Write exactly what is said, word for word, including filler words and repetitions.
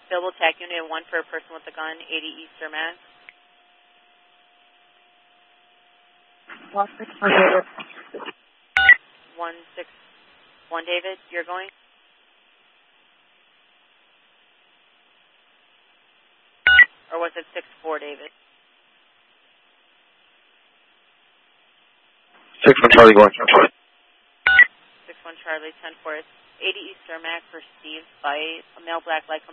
Available TAC unit one for a person with a gun, eighty East Max. one six one David. one six one David, you're going? Or was it six four David? six one Charlie going. six one Charlie, ten four. eighty East Max for Steve by a male black light.